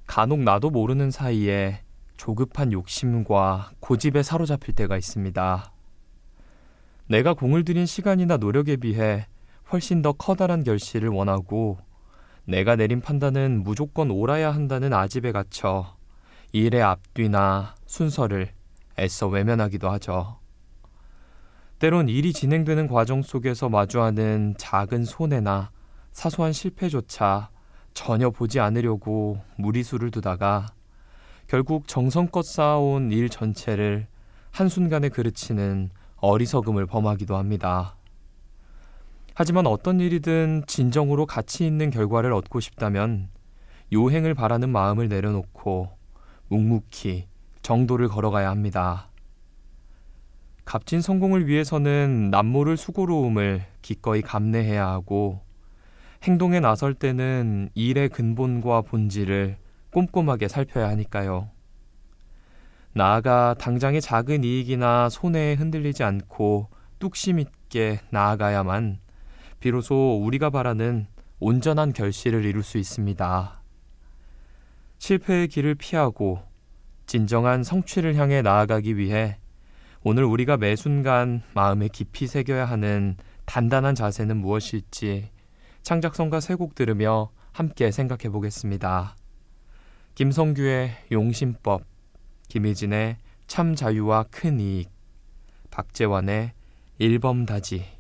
간혹 나도 모르는 사이에 조급한 욕심과 고집에 사로잡힐 때가 있습니다. 내가 공을 들인 시간이나 노력에 비해 훨씬 더 커다란 결실을 원하고 내가 내린 판단은 무조건 옳아야 한다는 아집에 갇혀 일의 앞뒤나 순서를 애써 외면하기도 하죠. 때론 일이 진행되는 과정 속에서 마주하는 작은 손해나 사소한 실패조차 전혀 보지 않으려고 무리수를 두다가 결국 정성껏 쌓아온 일 전체를 한순간에 그르치는 어리석음을 범하기도 합니다. 하지만 어떤 일이든 진정으로 가치 있는 결과를 얻고 싶다면 요행을 바라는 마음을 내려놓고 묵묵히 정도를 걸어가야 합니다. 값진 성공을 위해서는 남모를 수고로움을 기꺼이 감내해야 하고 행동에 나설 때는 일의 근본과 본질을 꼼꼼하게 살펴야 하니까요. 나아가 당장의 작은 이익이나 손해에 흔들리지 않고 뚝심 있게 나아가야만 비로소 우리가 바라는 온전한 결실을 이룰 수 있습니다. 실패의 길을 피하고 진정한 성취를 향해 나아가기 위해 오늘 우리가 매 순간 마음에 깊이 새겨야 하는 단단한 자세는 무엇일지 창작성가 세 곡 들으며 함께 생각해 보겠습니다. 김성규의 용심법, 김희진의 참 자유와 큰 이익, 박재환의 일범다지.